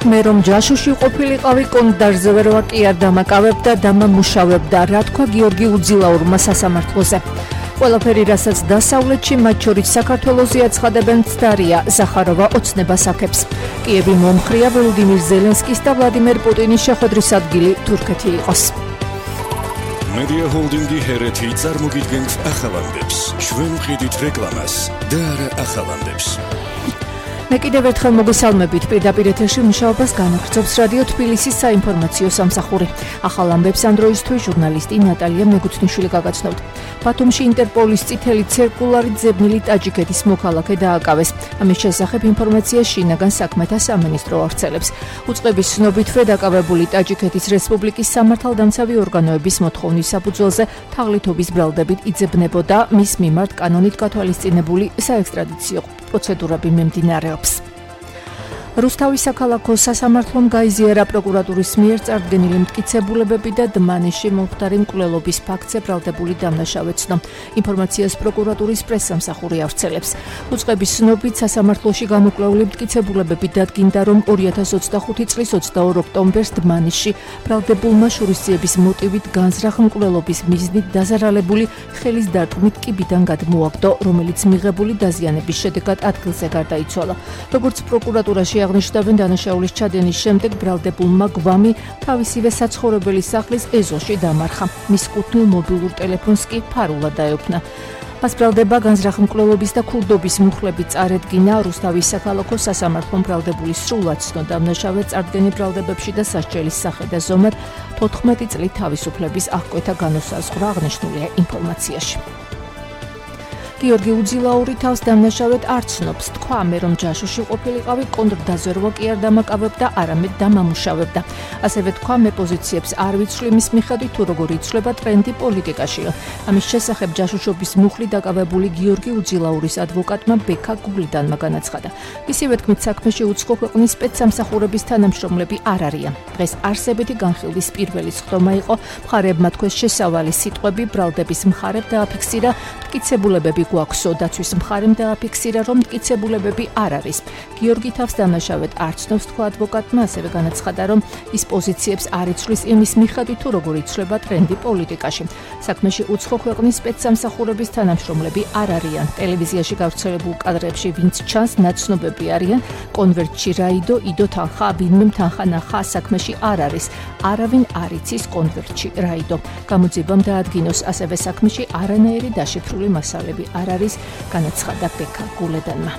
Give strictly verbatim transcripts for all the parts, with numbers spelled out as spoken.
მე რომ ჯაშუში ყოფილიყავი კონდარზე ვერ ვაკი არ დამაკავებდა დამამუშავებდა რა თქვა გიორგი უძილაურმა სასამართლოზე ყველაფერი რასაც დასავლეთში მათ შორის საქართველოზე აცხადებენ მცდარია ზახაროვა ოცნებას აქებს კიევი მომხრია ვლოდიმირ ზელენსკის და ვლადიმერ პუტინის შეხვედრის ადგილი თურქეთი იყოს Media Holdingi ჰერეთი წარმოგიდგენთ ახალამდებს ჩვენ ვყიდით რეკლამას და არა ახალამდებს მე კიდევ ერთხელ მოგესალმებით პირდაპირ ეთერში მუშაობას განაგრძობს რადიო თბილისის საინფორმაციო სამსახური ახალ ამბებს ანდროისთვის ჟურნალისტი ნატალია მეგუთნიშვილი გაგაცნობთ ბათუმში ინტერპოლის წითელი ცირკულარი ძებნილი ტაჯიკეთის მოქალაქე დააკავეს ამის შესახებ ინფორმაცია შინაგან საქმეთა სამინისტრო ავრცელებს უწყების ცნობითვე დაკავებული ტაჯიკეთის რესპუბლიკის სამართალდამცავი ორგანოების მოთხოვნის საფუძველზე თაღლითობის ბრალდებით იძებნებოდა მის მიმართ კანონით გათვალისწინებული საექსტრადიციო პროცედურები მიმდინარეობს რუსთავის საქალაქო სასამართლომ გაიზიარა პროკურატურის მიერ წარდგენილი მტკიცებულებები და დმანისში მომხდარი მკვლელობის ფაქტზე ბრალდებული დამნაშავე ცნო. ინფორმაციას პროკურატურის პრესსამსახური ავრცელებს. უწყების ცნობით სასამართლოში გამოკვლეული მტკიცებულებები დადგინდა, რომ ორი ათას ოცდახუთი წლის ოცდაორ ოქტომბერს დმანისში ბრალდებულმა შურისძიების მოტივით განზრახ მკვლელობის მიზნით დაზარალებული ხელის დარტყმით კიბიდან გადმოაგდო, რომელიც მიღებული დაზიანების შედეგად ადგილზე გარდაიცვალა. როგორც პროკურატურაში აღნიშნავენ დანაშაულის ჩადენის შემდეგ ბრალდებულმა გვამი თავისივე საცხოვრებელი სახლის ეზოში დამარხა. მის კუთვნილ მობილურ ტელეფონს კი ფარულად დაეუფნა. მას ბრალდება განზრახ მკვლელობის და ქურდობის მუხლები წარედგინა რუსთავის საქალაქო სასამართლომ ბრალდებული სრულად ცნო დამნაშავე წარდგენი ბრალდებებში და სასჯელის სახე და ზომად თოთხმეტი წლით თავისუფლების აღკვეთა განუსაზღვრა აღნიშნულია ინფორმაციაში. გიორგი უძილაური თავს დამნაშავედ არ ცნობს თქვა მე რომ ჯაშუში ყოფილიყავი კონტრდაზე ვერ ვაკი არ დამაკავებდა არამედ დამამუშავებდა ასევე თქვა მე პოზიციებს არ ვიცვლი მის მიხედვით თუ როგორ იცვლება ტრენდი პოლიტიკაშიო ამის შესახებ ჯაშუშობის მუხლი დაკავებული გიორგი უძილაურის ადვოკატმა ბექა გულიდანმა განაცხადა ისევე თქმით საქმეში უცხო ქვეყნის სპეცსამსახურების თანამშრომლები არ არიან დღეს არსებითი განხილვის პირველი სხდომა იყო მხარეებმა თქვეს შესავალი სიტყვები ბრალდების მხარებ დააფიქსირა მტკიცებულებები გვაქვსო დაცვის მხარემ დააფიქსირა რომ მტკიცებულებები არ არის გიორგი თავს დამნაშავედ არ ცნობს თქვა ადვოკატმა ასევე განაცხადა რომ ის პოზიციებს არ იცვლის იმის მიხედვით თუ როგორ იცვლება ტრენდი პოლიტიკაში საქმეში უცხო ქვეყნის სპეცსამსახურების თანამშრომლები არ არიან ტელევიზიაში გავრცელებულ კადრებში ვინც ჩანს ნაცნობები არიან კონვერტში რაიდო იდო თანხა ვინმე თანხა ნახა საქმეში არ არის არავინ არ იცის კონვერტში რაიდო გამოძიებამ დაადგინოს ასევე საქმეში არანაირი დაშიფრული მასალები არ არის განაცხადა ბექა გულედანმა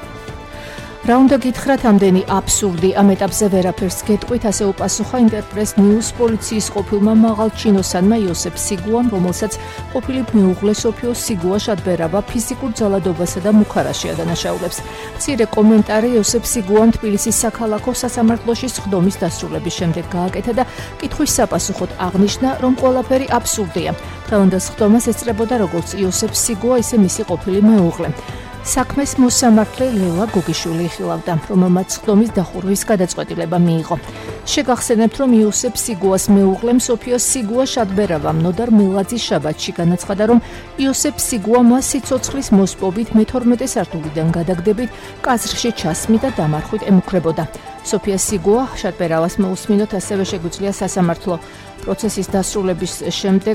რა უნდა გითხრათ ამდენი აბსურდი ამ ეტაპზე ვერაფერს გეტყვით ასე უპასუხა ინტერპრეს ნიუს პოლიციის ყოფილმა მაღალ ჩინოსანმა იოსებ სიგუამ რომელსაც ყოფილი მეუღლე სოფიო სიგუა შადბერავა ფიზიკურ ძალადობასა და მუქარაში ადანაშაულებს მცირე კომენტარი იოსებ სიგუამ თბილისის საქალაქო სასამართლოში სხდომის დასრულების შემდეგ გააკეთა და კითხვის საპასუხოდ აღნიშნა რომ ყველაფერი აბსურდია დღევანდელ სხდომას ესწრებოდა როგორც იოსებ სიგუა ისე მისი ყოფილი მეუღლე საქმეს მოსამართლე ლელა გოგიშვილი იხილავდა, რომელმაც სხდომის დახურვის გადაწყვეტილება მიიღო. შეგახსენებთ, რომ იოსებ სიგუას მეუღლემ სოფიო სიგუა შადბერავამ ნოდარ მელაძის შაბათში განაცხადა, რომ იოსებ სიგუა მას სიცოცხლის მოსპობით მეთორმეტე სართულიდან გადაგდებით კაზრში ჩასმით და დამარხვით ემუქრებოდა. სოფია სიგუა შადბერავას მოусმინოთ ასევე შეგვიძლია სასამართლო პროცესის დასრულების შემდეგ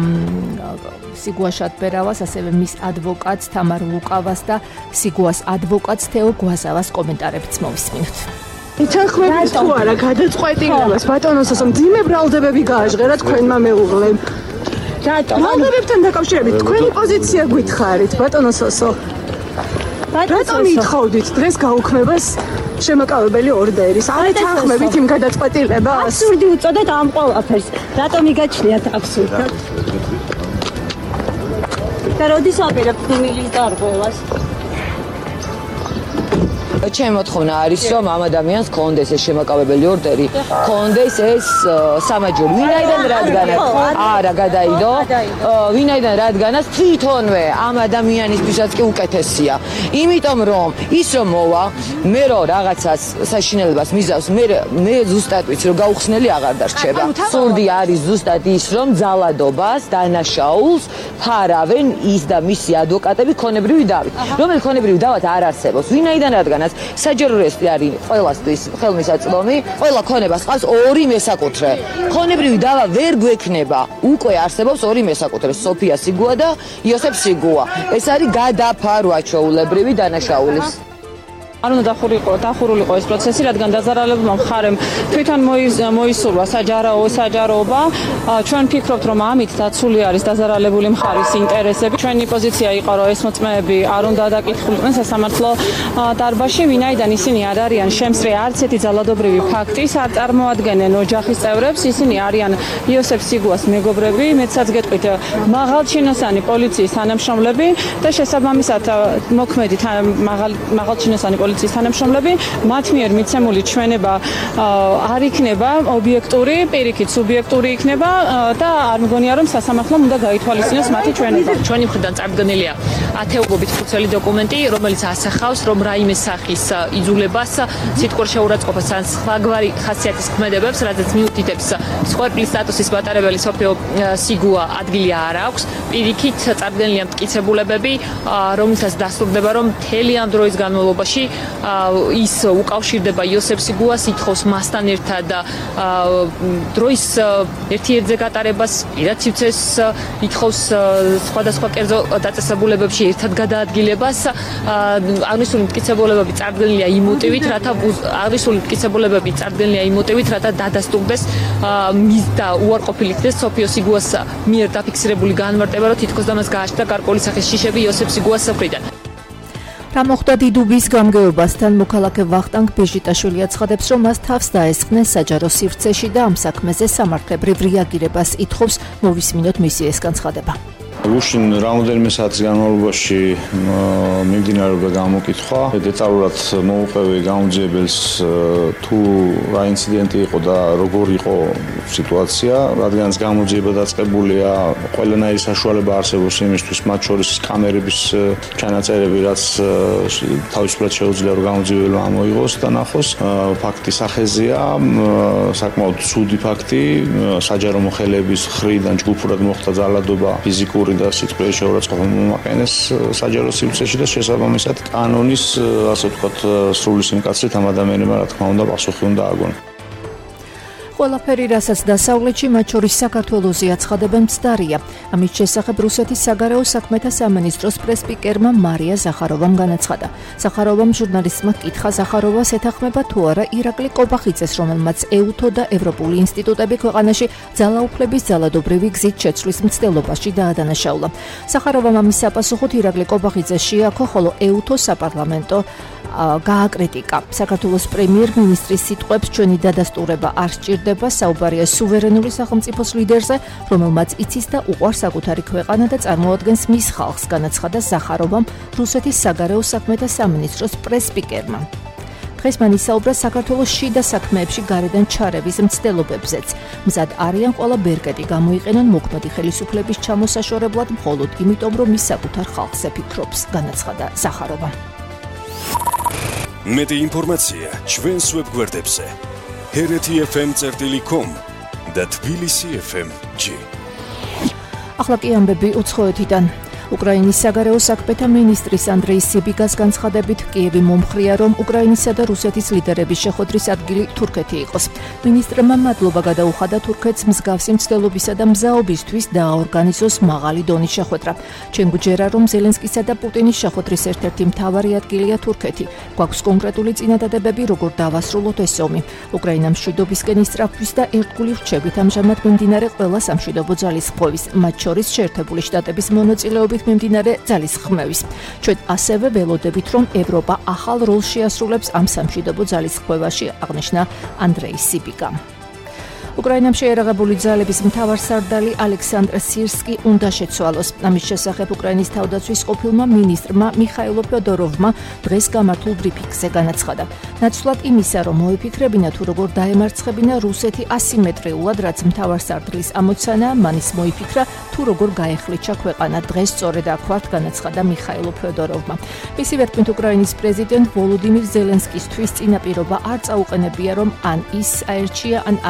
სიგუა შადბერავას ასევე მის ადვოკატს თამარ ლუკავას და სიგუას ადვოკატს თეო გვაზავას კომენტარებიც მოვისმინოთ. იცახმებით თუ არა გადაწყვეტილებას ბატონოსო მძიმე ბრალდებები გააჟღერა თქვენმა მეუღლემ. რატო? ბრალდებებთან დაკავშირებით თქვენი პოზიცია გითხარით ბატონოსო. რატომ ითხოვდით დღეს გაუქმებას შემოკავებელი ორდერის? არ ეთანხმებით იმ გადაწყვეტილებას? აბსურდი უწოდეთ ამ ყველაფერს. რატომ იგაჩნიათ აბსურდად? და როდის აპირებთ მილის დარღვევას? ჩემი მოთხოვნა არის რომ ამ ადამიანს კონდეს ეს შემოკავებელი ორდერი, კონდეს ეს სამაჯური. ვინაიდან რადგანაც არა გადაიდო, ვინაიდან რადგანაც თვითონვე ამ ადამიანისთვისაც კი უკეთესია. იმიტომ რომ ის რომ მოვა, მე რომ რაღაცას საშინელებას მიზავს, მე მე ზუსტად ვიცი რომ გაუხსნელი აღარ დარჩება. სურდი არის ზუსტად ის რომ ძალადობას, დანაშაულს ფარავენ ის და მისი ადვოკატები ქონებრივი დავით. რომელი ქონებრივი დავით არ არსებობს. ვინაიდან რადგანაც რადგანაც საჯარო რეესტრი არის ყველასთვის ხელმისაწვდომი, ყველა ქონებას ყავს ორი მესაკუთრე. ქონებრივი დავა ვერ გვექნება. უკვე არსებობს ორი მესაკუთრე, სოფია სიგუა და იოსებ სიგუა. ეს არის გადაფარვა ჩვეულებრივი დანაშაულის. არ უნდა დახურიყო, დახურულიყო ეს პროცესი, რადგან დაზარალებულმა მხარემ თვითონ მოისურვა საჯარაო საჯაროობა. ჩვენ ფიქრობთ, რომ ამით დაცული არის დაზარალებული მხარის ინტერესები. ჩვენი პოზიცია იყო, რომ ეს მოწმეები არ უნდა დაკითხულიყვნენ სასამართლო დარბაზში, ვინაიდან ისინი არ არიან შემსწრე არც ერთი ძალადობრივი ფაქტის, არ წარმოადგენენ ოჯახის წევრებს, ისინი არიან იოსებ სიგუას მეგობრები, მეცაც გეტყვით მაღალჩინოსანი პოლიციის თანამშრომლები და შესაბამისად მოქმედი მაღალჩინოსანი პოლიციის თანამშრომლები, მათ მიერ მიცემული ჩვენება არ იქნება ობიექტური, პირიქით სუბიექტური იქნება და არ მგონია რომ სასამართლომ უნდა გაითვალისწინოს მათი ჩვენება. ჩვენი მხრიდან წარდგენილია ათეულობით ხუთელი დოკუმენტი, რომელიც ასახავს, რომ რაიმე სახის იძულებას, სიტყვურ შეურაცხყოფას ან სხვაგვარი ხასიათის ქმედებებს, რადგან მიუთითებს სხერპლის სტატუსის მატარებელი სოფიო სიგუა ადგილი არ აქვს. პირიქით წარდგენილია მტკიცებულებები, რომელთაც დასტურდება, რომ მთელი ამ დროის განმავლობაში ის უკავშირდება იოსებ სიგუას, ითხოვს მასთან ერთად დროის ერთიერთზე გატარებას, პირად სივრცეს, ითხოვს სხვადასხვა კერძო დაწესებულებებში ერთად გადაადგილებას. აღნიშნული მტკიცებულებები წარდგენილია იმ მოტივით, რათა აღნიშნული მტკიცებულებები წარდგენილია იმ მოტივით, რათა დადასტურდეს მის და უარყოფილი იქნეს სოფიო სიგუას მიერ დაფიქსირებული განმარტება, რომ თითქოს და მას გააჩნდა გარკვეული სახის შიშები იოსებ სიგუას მხრიდან. რა მოხდა დიდუბის გამგეობასთან მოქალაქე ვახტანგ ბეჟიტაშვილი აცხადებს, რომ მას თავს დაესხნენ საჯარო სივრცეში და ამ საქმეზე სამართლებრივ რეაგირებას ითხოვს. მოვისმინოთ მისი ეს განცხადება. უშინ რაუნდენიმე საათის განმავლობაში მიმდინარეობდა გამოკითხვა. დეტალურად მოუყევი გამოძიებელს თუ რა ინციდენტი იყო და როგორ იყო სიტუაცია, რადგანაც გამოძიება დაწყებულია, ყველანაირი საშუალება არსებობს იმისთვის, მათ შორის კამერების ჩანაწერები, რაც თავისუფლად შეუძლია რომ გამოძიებელმა ამოიღოს და ნახოს. ფაქტი სახეზეა, საკმაოდ ცუდი ფაქტი, საჯარო მოხელეების მხრიდან ჯგუფურად მოხდა ძალადობა ფიზიკური და სიტყვიერი შეურაცხყოფა მომაყენეს საჯარო სივრცეში და შესაბამისად კანონის, ასე ვთქვათ, სრული სიმკაცრით ამ ადამიანებმა რა თქმა უნდა პასუხი უნდა ააგონ. ყველაფერი, რასაც დასავლეთში, მათ შორის საქართველოზე აცხადებენ მცდარია. ამის შესახებ რუსეთის საგარეო საქმეთა სამინისტროს პრესპიკერმა მარია ზახაროვამ განაცხადა. ზახაროვამ ჟურნალისტმა კითხა, ზახაროვას ეთანხმება თუ არა ირაკლი კობახიძეს, რომელმაც ეუთო და ევროპული ინსტიტუტები ქვეყანაში ძალაუფლების ძალადობრივი გზით შეცვლის მცდელობაში დაადანაშაულა. ზახაროვამ ამის საპასუხოდ ირაკლი კობახიძეს შეაქო, ხოლო ეუთო საპარლამენტო გააკრიტიკა. საქართველოს პრემიერ-მინისტრის სიტყვებს ჩვენი დადასტურება არ სჭირდება, საუბარია სუვერენული სახელმწიფოს ლიდერზე, რომელმაც იცის და უყვარს საკუთარი ქვეყანა და წარმოადგენს მის ხალხს, განაცხადა ზახაროვამ რუსეთის საგარეო საქმეთა სამინისტროს პრესპიკერმა. დღეს მან ისაუბრა საქართველოს შიდა საქმეებში გარედან ჩარევის მცდელობებზეც. მზად არიან ყველა ბერკეტი გამოიყენონ მოქმედი ხელისუფლების ჩამოსაშორებლად, მხოლოდ იმიტომ, რომ მის საკუთარ ხალხს აფიქრობს, განაცხადა ზახაროვამ. მეტი ინფორმაცია ჩვენს ვებგვერდებზე ჰერეთი ეფ ემ წერტილი კომ და თბილისი ეფ ემ ჯი. ახლა კი ამბები უცხოეთიდან. უკრაინის საგარეო საქმეთა მინისტრის ანდრეი სიბიგას განცხადებით, კიევი მომხრია, რომ უკრაინისა და რუსეთის ლიდერების შეხვედრის ადგილი თურქეთი იყოს. მინისტრმა მადლობა გადაუხადა თურქეთს მსგავსი მცდელობისა და მზაობისთვის დააორგანიზოს მაღალი დონის შეხვედრა. ჩვენ გვჯერა, რომ ზელენსკისა და პუტინის შეხვედრის ერთ-ერთი მთავარი ადგილია თურქეთი. გვაქვს კონკრეტული წინადადებები, როგორ დავასრულოთ ეს ომი. უკრაინა მშვიდობისკენ ისწრაფვის და ერთგული რჩებით ამჟამად მიმდინარე ყველა სამშვიდობო ძალისხმევის, მათ შორის შეერთებული შტატების მონაწილეობით მიმდინარე ძალისხმევის. ჩვენ ასევე ველოდებით, რომ ევროპა ახალ როლს შეასრულებს ამ სამშვიდობო ძალისხმევაში, აღნიშნა ანდრეი სიბიგა. უკრაინამ შეერაღებული ძალების მთავარსარდალი ალექსანდრ სირსკი უნდა შეცვალოს. ამის შესახებ უკრაინის თავდაცვის ყოფილმა მინისტრმა მიხაილო ფედოროვმა დღეს გამართულ ბრიფინგზე განაცხადა. ნაცვლად იმისა, რომ მოიფიქრებინა თუ როგორ დაემარცხებინა რუსეთი ასიმეტრიულად, რაც მთავარსარდლის ამოცანაა, მან ის მოიფიქრა თუ როგორ გაეხლიჩა ქვეყანა. დღეს სწორედ აქ ვართ, განაცხადა მიხაილო ფედოროვმა. მისივე თქმით, უკრაინის პრეზიდენტ ვოლოდიმირ ზელენსკისთვის წინაპირობა არ წაუყენებია, რომ ან ის აერჩია, ან ალექსანდრ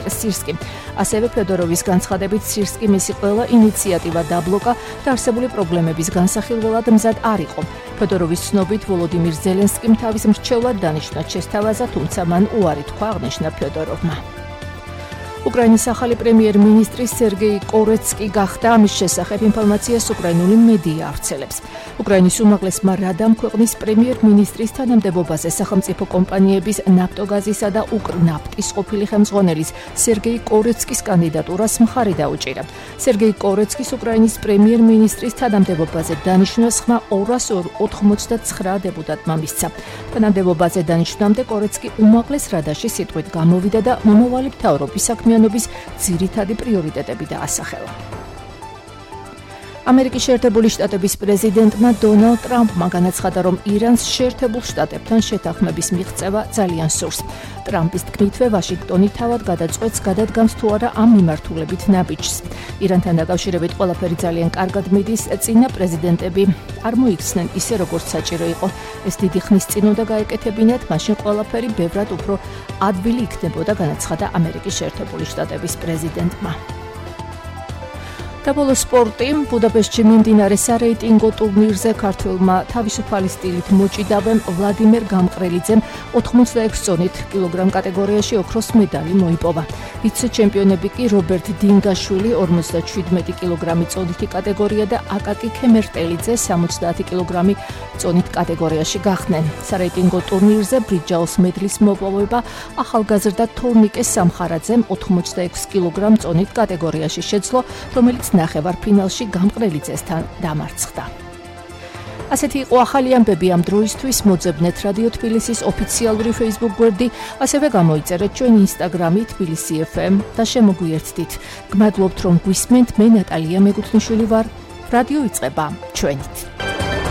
სირსკი. ასევე ფედოროვის განცხადებით სირსკი მისი ყველა ინიციატივა დაბლოკა და არსებული პრობლემების განსახილველად მზად არ იყო. ფედოროვის ცნობით ვოლოდიმირ ზელენსკიმ თავის მრჩევლად დანიშნა ჩესთავაზა, თუმცა მან უარი თქვა აღნიშნა ფედოროვმა. უკრაინის ახალი პრემიერ-მინისტრი სერგეი კორეცკი გახდა, ამის შესახებ ინფორმაციას უკრაინული მედია ავრცელებს. უკრაინის უმაღლესმა რადამ ქვეყნის პრემიერ-მინისტრის თანამდებობაზე სახელმწიფო კომპანიების ნაფტოგაზისა და უკრნაფტის ყოფილი ხელმძღვანელის სერგეი კორეცკის კანდიდატურას მხარი დაუჭირა. სერგეი კორეცკის უკრაინის პრემიერ-მინისტრის თანამდებობაზე დანიშვნას ხმა ორას ოთხმოცდაცხრა დეპუტატმა მისცა. თანამდებობაზე დანიშვნამდე კორეცკი უმაღლეს რადაში სიტყვით გამოვიდა და მომავალი მთავრობის საქმიანობის ძირითადი პრიორიტეტები დაასახელა. ამერიკის შეერთებული შტატების პრეზიდენტმა დონალდ ტრამპმა განაცხადა, რომ ირანს შეერთებულ შტატებთან შეთანხმების მიღწევა ძალიან სურს. ტრამპის თქმითვე ვაშინგტონი თავად გადაწყვეტს გადადგამს თუ არა ამ მიმართულებით ნაბიჯს. ირანთან დაკავშირებით ყველაფერი ძალიან კარგად მიდის, წინა პრეზიდენტები არ მოიქცნენ ისე როგორც საჭირო იყო. ეს დიდი ხნის წინ უნდა გაეკეთებინათ, მაშინ ყველაფერი ბევრად უფრო ადვილი იქნებოდა, განაცხადა ამერიკის შეერთებული შტატების პრეზიდენტმა. და ბოლო სპორტი ბუდაპეშტში მიმდინარე სარეიტინგო ტურნირზე ქართველმა თავისუფალი სტილით მოჭიდავემ ვლადიმერ გამყრელიძემ ოთხმოცდაექვსი წონით კილოგრამ კატეგორიაში ოქროს medali მოიპოვა. ვიცე-ჩემპიონები კი რობერტ დინგაშვილი ორმოცდაშვიდმეტი კილოგრამი წონითი კატეგორია და აკაკი ქემერტელიძე სამოცდაათი კილოგრამი წონით კატეგორიაში გახდნენ. სარეიტინგო ტურნირზე ბრინჯაოს მედლის მოპოვება ახალგაზრდა თორნიკე სამხარაძემ ოთხმოცდაექვსი კილოგრამ წონით კატეგორიაში შეძლო, რომელიც ნახევარფინალში გამყრელიძესთან დამარცხდა. ასეთი იყო ახალი ამბები ამ დროისთვის. მოძებნეთ რადიო თბილისის ოფიციალური Facebook გვერდი, ასევე გამოიწერეთ ჩვენი Instagram-ი თბილისი ეფ ემ და შემოგვიერთდით. გმადლობთ რომ გვისმენთ, მე ნატალია მეგუთნიშვილი ვარ. რადიო იწყება ჩვენით.